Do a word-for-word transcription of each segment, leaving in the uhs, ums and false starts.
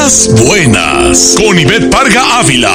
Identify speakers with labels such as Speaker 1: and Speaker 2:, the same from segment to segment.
Speaker 1: Las Buenas, con Ivette Parga Ávila.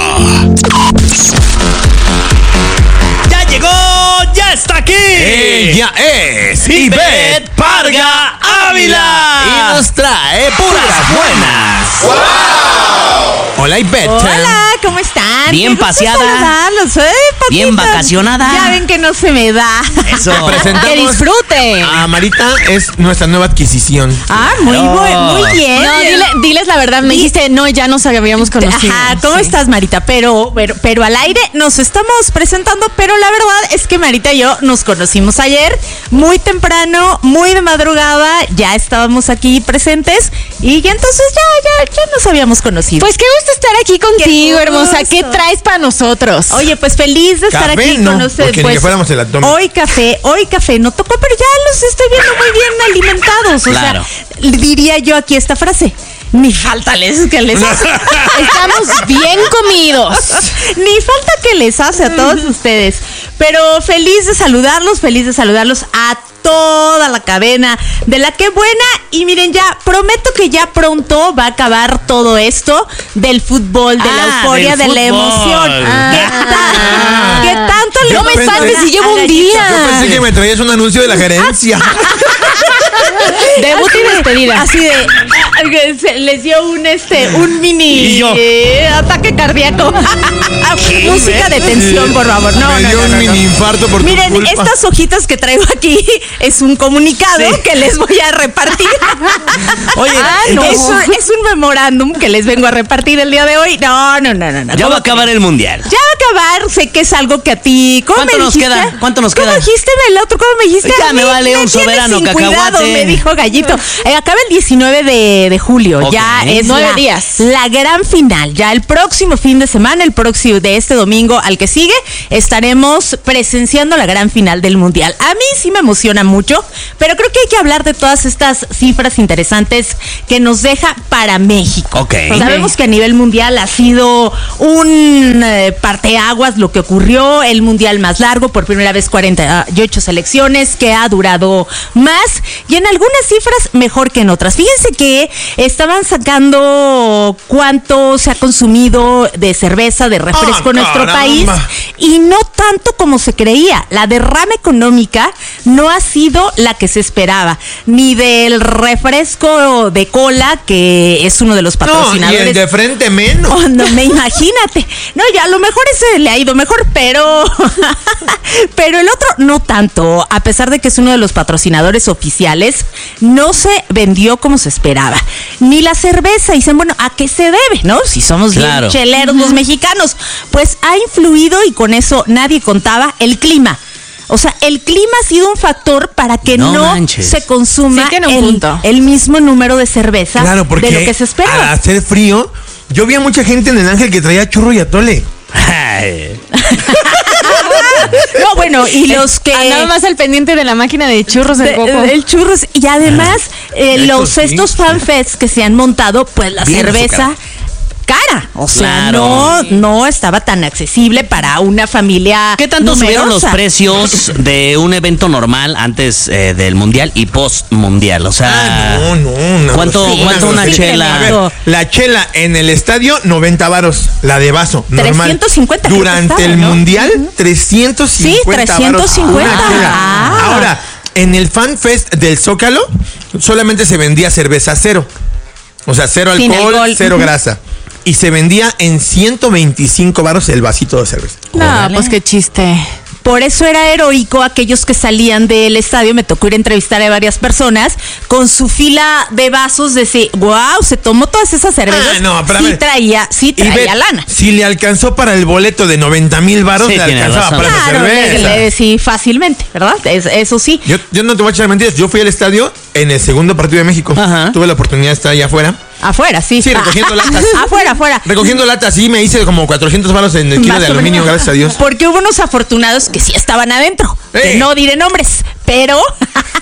Speaker 2: ¡Ya llegó! ¡Ya está aquí!
Speaker 3: Ella es
Speaker 2: Ivette Parga Ávila.
Speaker 3: Y nos trae puras buenas.
Speaker 2: ¡Wow!
Speaker 3: Hola, Ivette.
Speaker 4: Hola, ¿cómo están?
Speaker 2: Bien paseada.
Speaker 4: Saludarlos, ¿eh?
Speaker 2: Bien vacacionada.
Speaker 4: Ya ven que no se me da.
Speaker 2: Eso.
Speaker 3: Presentamos
Speaker 4: Que disfruten.
Speaker 3: a Marita, es nuestra nueva adquisición.
Speaker 4: Ah, muy buen, muy bien.
Speaker 5: No, dile, diles la verdad, me
Speaker 4: Di-
Speaker 5: dijiste, no, ya nos habíamos conocido.
Speaker 4: Ajá, ¿cómo
Speaker 5: Sí.
Speaker 4: estás, Marita? Pero, pero, pero al aire nos estamos presentando, pero la verdad es que Marita y yo nos conocimos ayer, muy temprano, muy de madrugada, ya estábamos aquí presentes y ya entonces ya, ya, ya nos habíamos conocido.
Speaker 5: Pues qué gusto estar aquí contigo,
Speaker 4: Qué
Speaker 5: hermosa.
Speaker 4: gusto.
Speaker 5: ¿Qué traes para nosotros?
Speaker 4: Oye, pues feliz de estar
Speaker 3: Café,
Speaker 4: aquí
Speaker 3: no,
Speaker 4: con ustedes.
Speaker 3: porque ni
Speaker 4: Pues,
Speaker 3: que fuéramos el abdomen.
Speaker 4: Hoy café, hoy café no tocó, pero ya los estoy viendo muy bien alimentados. O
Speaker 2: Claro.
Speaker 4: sea, diría yo aquí esta frase. Ni falta les que les hace.
Speaker 5: Estamos bien comidos.
Speaker 4: Ni falta que les hace a todos ustedes. Pero feliz de saludarlos, feliz de saludarlos a toda la cadena de La Qué Buena. Y miren, ya prometo que ya pronto va a acabar todo esto del fútbol, de la
Speaker 2: Ah,
Speaker 4: euforia,
Speaker 2: del
Speaker 4: de la
Speaker 2: fútbol.
Speaker 4: emoción. ¿Qué,
Speaker 5: Ah.
Speaker 4: ta- qué tanto le
Speaker 5: No me
Speaker 3: pensé-
Speaker 5: espantes si llevo un
Speaker 3: Yo
Speaker 5: día.
Speaker 3: pensé que me traías un anuncio de la gerencia.
Speaker 5: Debut y despedida.
Speaker 4: Así de ah, que se les dio un este un mini
Speaker 2: Y yo.
Speaker 4: eh, ataque cardíaco. Música de tensión, por favor. No,
Speaker 3: me
Speaker 4: no,
Speaker 3: dio
Speaker 4: no,
Speaker 3: un
Speaker 4: no, no.
Speaker 3: mini infarto por
Speaker 4: Miren,
Speaker 3: tu culpa.
Speaker 4: estas hojitas que traigo aquí es un comunicado
Speaker 2: Sí.
Speaker 4: que les voy a repartir.
Speaker 2: Oye,
Speaker 4: Ah, no.
Speaker 2: entonces,
Speaker 4: es, un, es un memorándum que les vengo a repartir el día de hoy. No, no, no, no. no.
Speaker 2: ya va a
Speaker 4: ¿Cómo
Speaker 2: acabar el mundial.
Speaker 4: ya va a acabar, sé que es algo que a ti. ¿Cómo
Speaker 2: ¿Cuánto
Speaker 4: me
Speaker 2: nos
Speaker 4: dijiste?
Speaker 2: queda? ¿Cuánto nos
Speaker 4: ¿Cómo
Speaker 2: queda?
Speaker 4: dijiste el otro? ¿Cómo me dijiste?
Speaker 2: Ya
Speaker 4: A
Speaker 2: me
Speaker 4: mí
Speaker 2: vale un
Speaker 4: tienes
Speaker 2: soberano
Speaker 4: sin cuidado,
Speaker 2: cacahuate.
Speaker 4: me dijo Gallito. Eh, acaba el diecinueve de, de julio.
Speaker 2: Ok.
Speaker 4: Ya es
Speaker 5: Nueve
Speaker 4: la,
Speaker 5: días.
Speaker 4: la gran final. Ya el próximo fin de semana, el próximo de este domingo al que sigue, estaremos presenciando la gran final del mundial. A mí sí me emociona mucho, pero creo que hay que hablar de todas estas cifras interesantes que nos deja para México.
Speaker 2: Ok.
Speaker 4: Sabemos que a nivel mundial ha sido un eh, parteaguas lo que ocurrió, el mundial más largo, por primera vez cuarenta y ocho selecciones, que ha durado más y en algunas cifras mejor que en otras. Fíjense que estaban sacando cuánto se ha consumido de cerveza, de refresco
Speaker 3: Ah,
Speaker 4: en nuestro
Speaker 3: caramba.
Speaker 4: país y no tanto como se creía. La derrama económica no ha sido la que se esperaba, ni del refresco de cola, que es uno de los
Speaker 3: No, y
Speaker 4: patrocinadores.
Speaker 3: el de frente menos.
Speaker 4: Oh, no me imagínate. No, ya a lo mejor ese le ha ido mejor, pero pero el otro no tanto. A pesar de que es uno de los patrocinadores oficiales, no se vendió como se esperaba. Ni la cerveza. Dicen, bueno, ¿a qué se debe? ¿No? Si somos
Speaker 2: Claro.
Speaker 4: bien cheleros los mexicanos. Pues ha influido, y con eso nadie contaba, el clima. O sea, el clima ha sido un factor para que
Speaker 2: No
Speaker 4: no,
Speaker 2: manches.
Speaker 4: se consuma
Speaker 5: Sí tiene un
Speaker 4: el,
Speaker 5: punto.
Speaker 4: el mismo número de cerveza
Speaker 3: Claro, porque
Speaker 4: de lo que se
Speaker 3: al
Speaker 4: esperaba.
Speaker 3: hacer frío, yo vi a mucha gente en el Ángel que traía churro y atole.
Speaker 2: Ay,
Speaker 4: No, bueno, y los que
Speaker 5: Andaba más al pendiente de la máquina de churros del
Speaker 4: de-
Speaker 5: coco.
Speaker 4: el churros y además eh,
Speaker 3: Eso
Speaker 4: los
Speaker 3: sí.
Speaker 4: estos fanfests que se han montado, pues la
Speaker 2: Bien
Speaker 4: cerveza
Speaker 2: azúcar.
Speaker 4: cara, o sea,
Speaker 2: Claro.
Speaker 4: no no estaba tan accesible para una familia.
Speaker 2: ¿Qué tanto subieron los
Speaker 4: numerosa.
Speaker 2: precios de un evento normal antes eh, del mundial y post mundial? O sea,
Speaker 3: Ah, no, no, no.
Speaker 2: ¿cuánto,
Speaker 3: Sí,
Speaker 2: cuánto
Speaker 3: no,
Speaker 2: una
Speaker 3: sí.
Speaker 2: chela?
Speaker 3: A ver, la chela en el estadio, noventa varos. La de vaso, normal.
Speaker 4: trescientos cincuenta creo que
Speaker 3: Durante
Speaker 4: estaba,
Speaker 3: el
Speaker 4: ¿no?
Speaker 3: mundial, trescientos cincuenta
Speaker 4: Sí, trescientos cincuenta.
Speaker 3: varos una chela.
Speaker 4: Ah.
Speaker 3: Ahora, en el Fan Fest del Zócalo, solamente se vendía cerveza cero. O sea, cero
Speaker 4: Sin
Speaker 3: alcohol,
Speaker 4: alcohol.
Speaker 3: cero
Speaker 4: Ujú.
Speaker 3: grasa. Y se vendía en ciento veinticinco varos el vasito de cerveza.
Speaker 5: No,
Speaker 2: Órale.
Speaker 5: pues qué chiste.
Speaker 4: Por eso era heroico aquellos que salían del estadio. Me tocó ir a entrevistar a varias personas con su fila de vasos. Decir, wow, se tomó todas esas cervezas.
Speaker 3: Ah, no, pero a
Speaker 4: sí
Speaker 3: ver.
Speaker 4: traía, sí
Speaker 3: Y
Speaker 4: traía
Speaker 3: ve,
Speaker 4: lana.
Speaker 3: si le alcanzó para el boleto de noventa mil varos,
Speaker 2: Sí,
Speaker 3: le
Speaker 2: tienes
Speaker 3: alcanzaba
Speaker 2: razón.
Speaker 3: para
Speaker 4: Claro,
Speaker 3: la
Speaker 4: le-
Speaker 3: cerveza.
Speaker 4: le- sí, fácilmente, ¿verdad? Es- eso sí.
Speaker 3: Yo, yo no te voy a echar mentiras. Yo fui al estadio en el segundo partido de México.
Speaker 2: Ajá.
Speaker 3: Tuve la oportunidad de estar allá afuera.
Speaker 4: Afuera, sí.
Speaker 3: Sí, recogiendo latas.
Speaker 4: Afuera, afuera.
Speaker 3: Recogiendo latas, sí, me hice como cuatrocientos varos en el kilo
Speaker 4: Más
Speaker 3: de
Speaker 4: o
Speaker 3: aluminio,
Speaker 4: menos.
Speaker 3: gracias a Dios.
Speaker 4: Porque hubo unos afortunados que sí estaban adentro. Que
Speaker 3: ¡Eh!
Speaker 4: no diré nombres, pero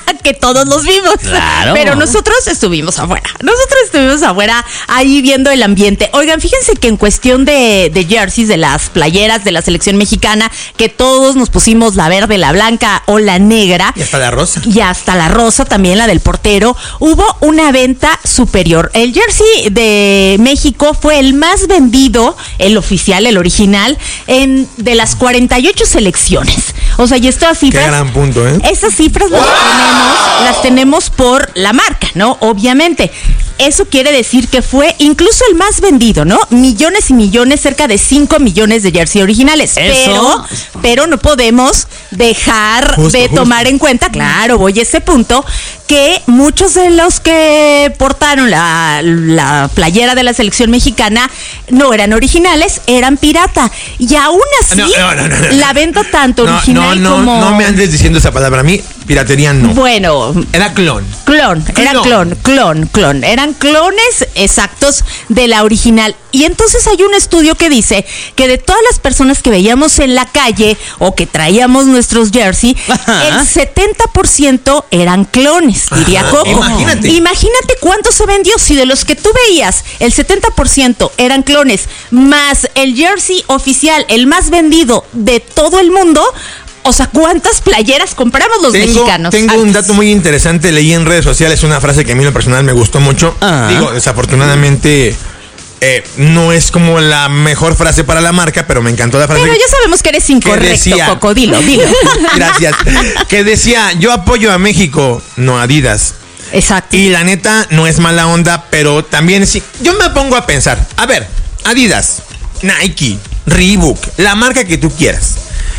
Speaker 4: que todos los vimos.
Speaker 2: Claro.
Speaker 4: Pero nosotros estuvimos afuera. Nosotros estuvimos afuera ahí viendo el ambiente. Oigan, fíjense que en cuestión de, de jerseys, de las playeras de la selección mexicana, que todos nos pusimos la verde, la blanca o la negra.
Speaker 3: Y hasta la rosa.
Speaker 4: Y hasta la rosa, también la del portero. Hubo una venta superior. El jersey de México fue el más vendido, el oficial, el original, en de las cuarenta y ocho selecciones. O sea, y estas cifras.
Speaker 3: Qué gran punto, ¿eh?
Speaker 4: Esas cifras las tenemos, las tenemos por la marca, ¿no? Obviamente. Eso quiere decir que fue incluso el más vendido, ¿no? Millones y millones, cerca de cinco millones de jersey originales.
Speaker 2: Eso.
Speaker 4: Pero, pero no podemos dejar
Speaker 3: Justo,
Speaker 4: de
Speaker 3: justo.
Speaker 4: tomar en cuenta, claro, voy a ese punto, que muchos de los que portaron la, la playera de la selección mexicana no eran originales, eran pirata. Y aún así,
Speaker 3: No, no, no, no, no.
Speaker 4: la venta tanto
Speaker 3: No,
Speaker 4: original
Speaker 3: no, no,
Speaker 4: como...
Speaker 3: no me andes diciendo esa palabra. A mí, piratería no.
Speaker 4: Bueno,
Speaker 3: Era clon.
Speaker 4: Clon, era
Speaker 3: Clon.
Speaker 4: clon, clon, clon. Eran clones exactos de la original. Y entonces hay un estudio que dice que de todas las personas que veíamos en la calle o que traíamos nuestros jersey,
Speaker 2: Ajá.
Speaker 4: el setenta por ciento eran clones, diría
Speaker 3: Ajá,
Speaker 4: Coco.
Speaker 3: imagínate.
Speaker 4: Imagínate cuánto se vendió. Si de los que tú veías, el setenta por ciento eran clones, más el jersey oficial, el más vendido de todo el mundo. O sea, ¿cuántas playeras compramos los
Speaker 3: Tengo,
Speaker 4: mexicanos?
Speaker 3: tengo un
Speaker 4: antes?
Speaker 3: dato muy interesante. Leí en redes sociales una frase que a mí en lo personal me gustó mucho.
Speaker 2: Ah.
Speaker 3: Digo, desafortunadamente eh, no es como la mejor frase para la marca, pero me encantó la frase.
Speaker 4: Pero ya sabemos que eres incorrecto,
Speaker 3: decía-
Speaker 4: Coco. Dilo, dilo.
Speaker 3: Gracias. Que decía, yo apoyo a México, no a Adidas.
Speaker 4: Exacto.
Speaker 3: Y la neta, no es mala onda, pero también sí. Yo me pongo a pensar, a ver, Adidas, Nike, Reebok, la marca que tú quieras.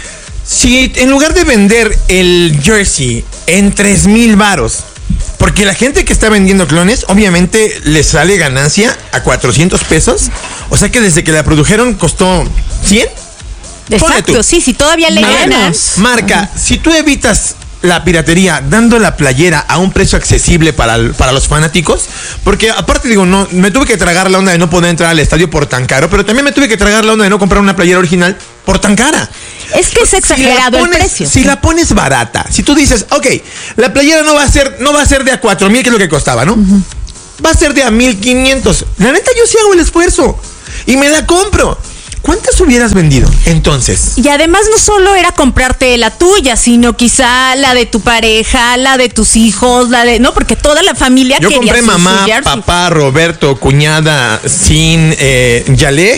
Speaker 3: Si en lugar de vender el jersey en tres mil varos, porque la gente que está vendiendo clones, obviamente le sale ganancia a cuatrocientos pesos. O sea que desde que la produjeron costó cien. Ponle
Speaker 4: Exacto,
Speaker 3: tú.
Speaker 4: sí, sí, todavía le
Speaker 3: Marca,
Speaker 4: ganas.
Speaker 3: Marca, si tú evitas la piratería dando la playera a un precio accesible para, el- para los fanáticos, porque aparte digo, no, me tuve que tragar la onda de no poder entrar al estadio por tan caro, pero también me tuve que tragar la onda de no comprar una playera original por tan cara.
Speaker 4: Es que es
Speaker 3: Si la
Speaker 4: exagerado
Speaker 3: pones-
Speaker 4: el precio.
Speaker 3: Si la pones barata, si tú dices, ok, la playera no va a ser, no va a ser de a cuatro mil, que es lo que costaba, ¿no? Va a ser de a mil quinientos. La neta, yo sí hago el esfuerzo y me la compro. ¿Cuántas hubieras vendido entonces?
Speaker 4: Y además no solo era comprarte la tuya, sino quizá la de tu pareja, la de tus hijos, la de... No, porque toda la familia
Speaker 3: Yo
Speaker 4: quería
Speaker 3: compré
Speaker 4: su- su
Speaker 3: mamá,
Speaker 4: jersey.
Speaker 3: papá, Roberto, cuñada, Sin, eh, Yaleg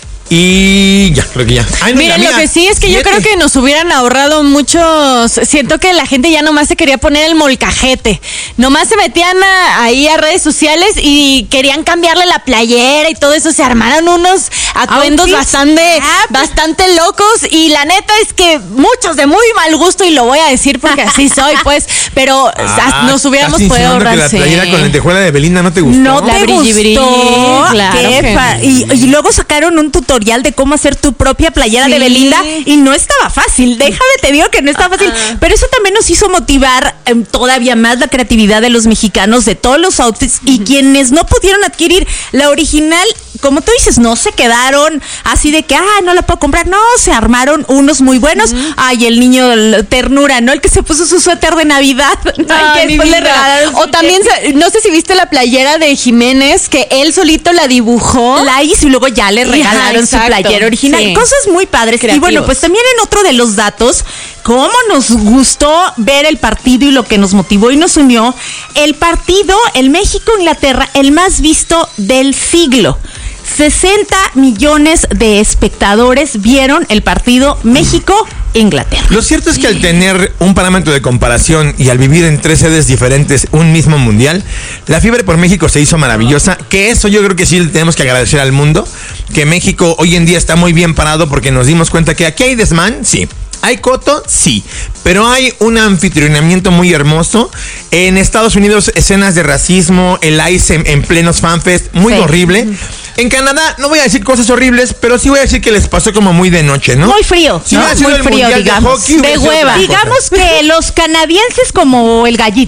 Speaker 3: y ya, creo que ya. Ay, no,
Speaker 5: Miren,
Speaker 3: la
Speaker 5: lo
Speaker 3: mía,
Speaker 5: que sí es que yo
Speaker 3: siete.
Speaker 5: creo que nos hubieran ahorrado muchos. Siento que la gente ya nomás se quería poner el molcajete. Nomás se metían a- ahí a redes sociales y querían cambiarle la playera y todo eso. Se armaron unos atuendos
Speaker 4: Outfits.
Speaker 5: bastante,
Speaker 4: Ah, pues.
Speaker 5: bastante locos. Y la neta es que muchos de muy mal gusto, y lo voy a decir porque así soy, pues. Pero
Speaker 3: Ah,
Speaker 5: nos hubiéramos
Speaker 3: estás
Speaker 5: podido
Speaker 3: insinuando
Speaker 5: ahorrar.
Speaker 3: que la
Speaker 5: sí.
Speaker 3: playera con lentejuela de Belinda no te gustó.
Speaker 4: No
Speaker 5: La
Speaker 4: te
Speaker 5: brilli, brilli,
Speaker 4: gustó.
Speaker 5: claro
Speaker 4: Qué
Speaker 5: que
Speaker 4: fa-
Speaker 5: no.
Speaker 4: y, y luego sacaron un tutorial de cómo hacer tu propia playera de
Speaker 5: Sí.
Speaker 4: Belinda y no estaba fácil. Déjame te digo que no estaba fácil.
Speaker 5: Ah.
Speaker 4: Pero eso también nos hizo motivar em, todavía más la creatividad de los mexicanos, de todos los outfits, y quienes no pudieron adquirir la original, como tú dices, no se quedaron así de que, ah, no la puedo comprar. No, se armaron unos muy buenos. Ay, el niño el ternura, ¿no? El que se puso su suéter de Navidad. Ay,
Speaker 5: Ay,
Speaker 4: que
Speaker 5: mi
Speaker 4: después le
Speaker 5: vida.
Speaker 4: regalaron su
Speaker 5: O también,
Speaker 4: jersey.
Speaker 5: sa- no sé si viste la playera de Jiménez, que él solito la dibujó.
Speaker 4: La hizo y luego ya le
Speaker 5: Ajá,
Speaker 4: regalaron su
Speaker 5: exacto,
Speaker 4: playera original.
Speaker 5: sí.
Speaker 4: Cosas muy padres. Y bueno,
Speaker 5: Creativos.
Speaker 4: pues también en otro de los datos, cómo nos gustó ver el partido y lo que nos motivó y nos unió, el partido, el México-Inglaterra, el más visto del siglo. sesenta millones de espectadores vieron el partido México-Inglaterra.
Speaker 3: Lo cierto es que al tener un parámetro de comparación y al vivir en tres sedes diferentes un mismo mundial, la fiebre por México se hizo maravillosa, que eso yo creo que sí le tenemos que agradecer al mundo, que México hoy en día está muy bien parado porque nos dimos cuenta que aquí hay desmán, sí. ¿Hay coto? Sí. Pero hay un anfitrionamiento muy hermoso. En Estados Unidos, escenas de racismo, el ICE en, en plenos fanfest, muy
Speaker 4: Sí.
Speaker 3: horrible. En Canadá, no voy a decir cosas horribles, pero sí voy a decir que les pasó como muy de noche, ¿no?
Speaker 4: Muy frío,
Speaker 3: Si
Speaker 4: ¿no?
Speaker 3: hubiera sido
Speaker 4: Muy
Speaker 3: el
Speaker 4: frío,
Speaker 3: Mundial de
Speaker 4: digamos.
Speaker 3: hockey, hubiera
Speaker 4: De
Speaker 3: sido
Speaker 4: hueva.
Speaker 3: otra cosa.
Speaker 4: Digamos que los canadienses como el gallito.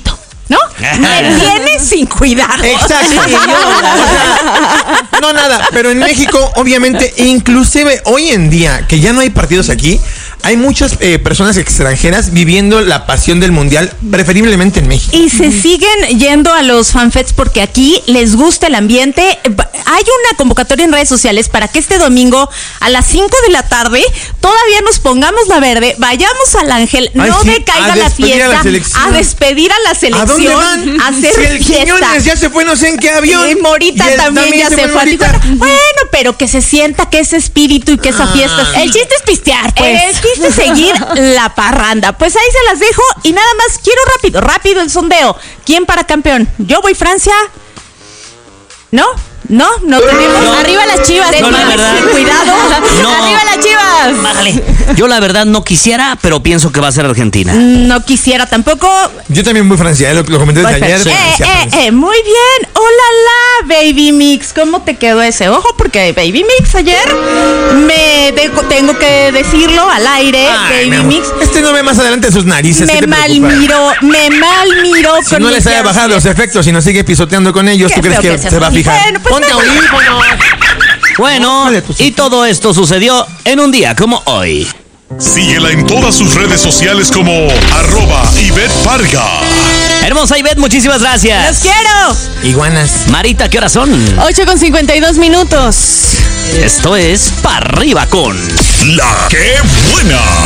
Speaker 4: ¿no? Me tiene sin cuidado.
Speaker 3: Exacto. O sea, no nada, pero en México, obviamente, inclusive hoy en día, que ya no hay partidos aquí, hay muchas eh, personas extranjeras viviendo la pasión del mundial, preferiblemente en México.
Speaker 4: Y se siguen yendo a los fanfests porque aquí les gusta el ambiente. Hay una convocatoria en redes sociales para que este domingo a las cinco de la tarde todavía nos pongamos la verde, vayamos al Ángel,
Speaker 3: Ay,
Speaker 4: no
Speaker 3: sí,
Speaker 4: decaiga
Speaker 3: a
Speaker 4: la
Speaker 3: despedir a la
Speaker 4: fiesta,
Speaker 3: selección.
Speaker 4: a despedir a la selección,
Speaker 3: ¿A dónde van?
Speaker 4: a hacer
Speaker 3: Si el
Speaker 4: fiesta.
Speaker 3: Quiñones ya se fue no sé en qué avión.
Speaker 4: Y Morita
Speaker 3: Y él
Speaker 4: también, ya se fue. a
Speaker 3: Morita.
Speaker 4: Tijuana. Bueno, pero que se sienta que ese espíritu y que esa
Speaker 3: Ah.
Speaker 4: fiesta es...
Speaker 5: El chiste es pistear, pues.
Speaker 4: El chiste es seguir la parranda. Pues ahí se las dejo y nada más quiero rápido, rápido el sondeo. ¿Quién para campeón? Yo voy Francia. ¿No? No, no tenemos.
Speaker 2: No.
Speaker 5: Arriba las Chivas.
Speaker 2: No, la verdad.
Speaker 4: Cuidado.
Speaker 2: No.
Speaker 5: Arriba las Chivas.
Speaker 2: Bájale. Yo la verdad no quisiera, pero pienso que va a ser Argentina.
Speaker 4: No quisiera tampoco.
Speaker 3: Yo también voy Francia, eh, lo, lo comenté desde
Speaker 4: Pues,
Speaker 3: ayer.
Speaker 4: eh,
Speaker 3: Francia,
Speaker 4: eh,
Speaker 3: Francia.
Speaker 4: eh, muy bien. Hola, la Baby Mix. ¿Cómo te quedó ese? Ojo, porque Baby Mix ayer me dejo- tengo que decirlo al aire.
Speaker 3: Ay, mi
Speaker 4: Baby
Speaker 3: amor.
Speaker 4: Mix
Speaker 3: Este no ve más adelante sus narices. ¿qué
Speaker 4: me
Speaker 3: te preocupa?
Speaker 4: malmiró, me malmiró.
Speaker 3: Si
Speaker 4: con
Speaker 3: no
Speaker 4: mis
Speaker 3: les haya
Speaker 4: llaves.
Speaker 3: bajado los efectos y no sigue pisoteando con ellos,
Speaker 4: Qué
Speaker 3: ¿tú crees
Speaker 4: feo
Speaker 3: que,
Speaker 4: que seas
Speaker 3: se va a
Speaker 4: así.
Speaker 3: fijar?
Speaker 4: Bueno, pues
Speaker 3: Ponte
Speaker 4: nada.
Speaker 3: audífonos.
Speaker 2: Bueno,
Speaker 3: Bájale tus
Speaker 2: y todo esto sucedió en un día como hoy.
Speaker 1: Síguela en todas sus redes sociales como arroba Ivette Parga.
Speaker 2: Hermosa Ivette, muchísimas
Speaker 4: ¡Los
Speaker 2: gracias.
Speaker 4: quiero!
Speaker 3: Iguanas.
Speaker 2: Marita, ¿qué horas son?
Speaker 5: ocho con cincuenta y dos minutos.
Speaker 2: Esto es Pa' Arriba con...
Speaker 1: La que buena.